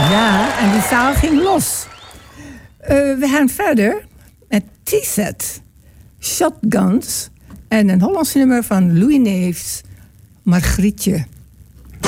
Ja, en de zaal ging los. We gaan verder met T-Set, Shotguns en een Hollands nummer van Louis Neefs, Margrietje.